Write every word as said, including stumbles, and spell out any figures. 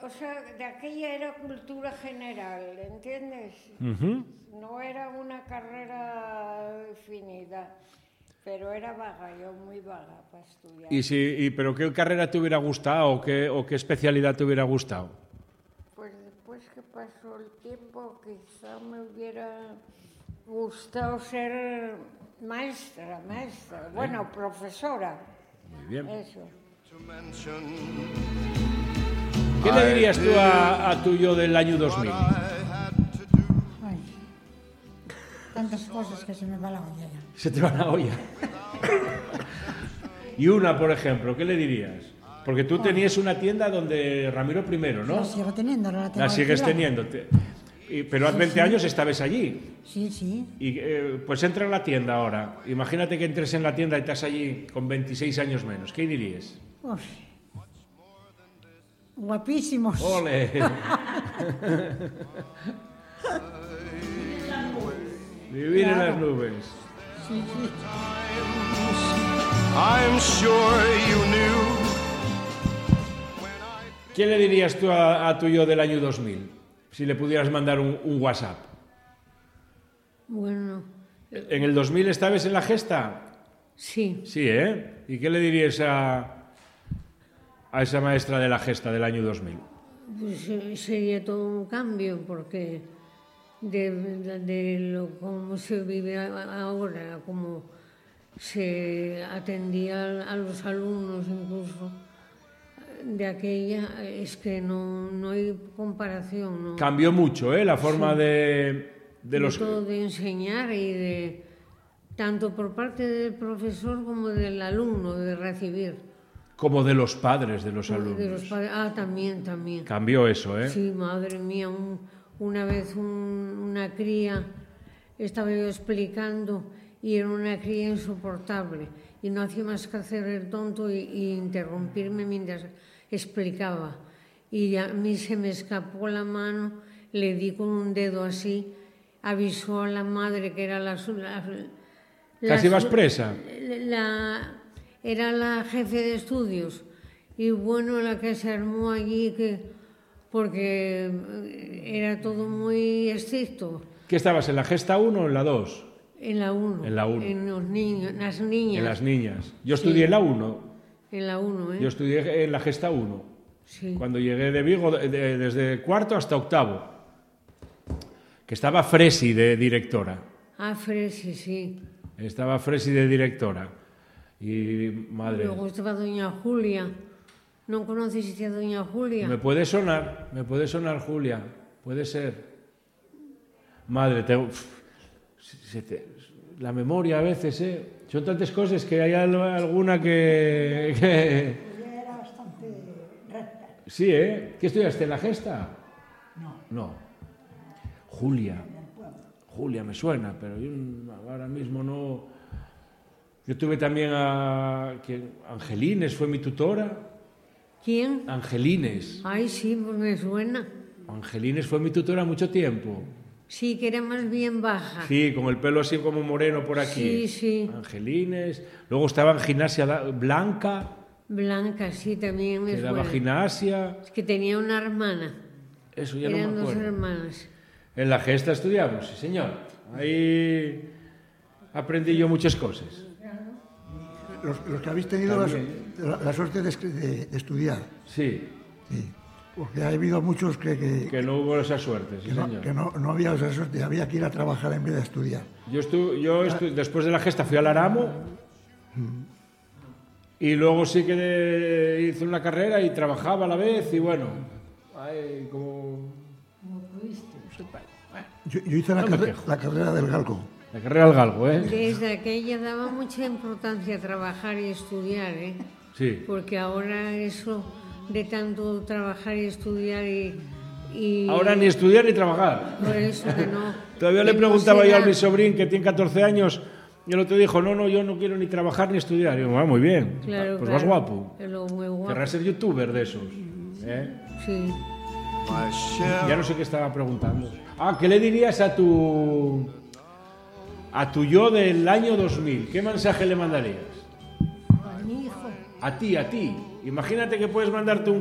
o sea, de aquella era cultura general, ¿entiendes? Uh-huh. No era una carrera definida, pero era vaga, yo muy vaga para estudiar. ¿Y si, y, pero qué carrera te hubiera gustado o qué, o qué especialidad te hubiera gustado? Pues después que pasó el tiempo, quizá me hubiera gustado ser maestra, maestra, ¿Eh? bueno, profesora. Muy bien. Eso. ¿Qué le dirías tú a, a tu yo del año dos mil? Ay, tantas cosas que se me va la olla ya. Se te va la olla. Y una, por ejemplo, ¿qué le dirías? Porque tú tenías una tienda donde Ramiro primero, ¿no? La sigo teniendo, ahora la tengo. La sigues alquilada. teniendo. Y, pero hace Sí, veinte sí. años estabas allí. Sí, sí. Y eh, pues entra en la tienda ahora. Imagínate que entres en la tienda y estás allí con veintiséis años menos. ¿Qué dirías? Uf. Guapísimos. ¡Ole! Vivir Claro. en las nubes. Sí, sí. I'm sure you knew. ¿Qué le dirías tú a, a tu yo del año dos mil? Si le pudieras mandar un, un WhatsApp. Bueno, ¿En el dos mil estabas en la gesta? sí. Sí, ¿eh? ¿Y qué le dirías a, a esa maestra de la gesta del año dos mil? Pues eh, sería todo un cambio porque de, de, de lo cómo se vive a- ahora, cómo se atendía a los alumnos incluso de aquella, es que no, no hay comparación. ¿no? Cambió mucho, ¿eh? La forma Sí. de, de los... Todo de enseñar y de tanto por parte del profesor como del alumno, de recibir. Como de los padres de los alumnos. De los padres. Ah, también, también. Cambió eso, ¿eh? Sí, madre mía, un- una vez un- una cría, estaba yo explicando y era una cría insoportable y no hacía más que hacer el tonto y, y interrumpirme mientras explicaba. Y a mí se me escapó la mano, le di con un dedo así, avisó a la madre que era la... su- la- la Casi vas su- presa. la, era la jefe de estudios y bueno, la que se armó allí que porque era todo muy estricto. ¿Qué estabas, en la gesta uno o en la dos? En la uno. En la uno. En los niños, las niñas. En las niñas. Yo Sí. estudié en la uno. En la uno, ¿eh? Yo estudié en la gesta uno. Sí. Cuando llegué de Vigo, de- de- desde cuarto hasta octavo. Que estaba Fresi de directora. Ah, Fresi, sí. Estaba Fresi de directora. Y madre, Luego estaba doña Julia. ¿No conoces a doña Julia? me puede sonar, me puede sonar Julia, puede ser. Madre, tengo, uf, se te- la memoria a veces, ¿eh? Son tantas cosas que hay al- alguna que, que... Ella era bastante recta. Sí, ¿eh? ¿Qué estudiaste, en la gesta? No. No. Julia. Julia me suena, pero yo ahora mismo no... Yo tuve también a... ¿quién? Angelines fue mi tutora. ¿Quién? Angelines. Ay, sí, pues me suena. Angelines fue mi tutora mucho tiempo. Sí, que era más bien baja. Sí, con el pelo así como moreno por aquí. Sí, sí. Angelines. Luego estaba en gimnasia da- Blanca, Blanca, sí, también me que daba suena. gimnasia. Es que tenía una hermana. Eso ya no Eran me dos acuerdo. hermanas. En la gesta estudiamos, sí señor. Ahí aprendí yo muchas cosas. Los, los que habéis tenido la, También. la- la suerte de, es- de- de estudiar, Sí, sí. Porque ha habido muchos que, que, que no hubo esa suerte, sí que no, señor. que no- no había esa suerte, había que ir a trabajar en vez de estudiar. Yo, estu yo estu después de la gesta fui al Aramo y luego sí que de- hice una carrera y trabajaba a la vez y bueno, ahí como... Yo, yo hice la, No me carre- quejo. la carrera del Galgo. La carrera al galgo, ¿eh? Desde aquella daba mucha importancia a trabajar y estudiar, ¿eh? Sí. Porque ahora eso de tanto trabajar y estudiar y... y Ahora ni estudiar ni trabajar. Por eso que no... Todavía le que no preguntaba se yo a da. mi sobrín, que tiene catorce años, y el otro dijo, no, no, yo no quiero ni trabajar ni estudiar. Y yo, ah, muy bien, Claro, pues claro. vas guapo. Es lo muy guapo. Querrás ser youtuber de esos. ¿eh? Sí. My shell. Ya no sé qué estaba preguntando. Ah, ¿qué le dirías a tu a tu yo del año dos mil? ¿Qué mensaje le mandarías? A mi hijo. A ti, a ti. Imagínate que puedes mandarte un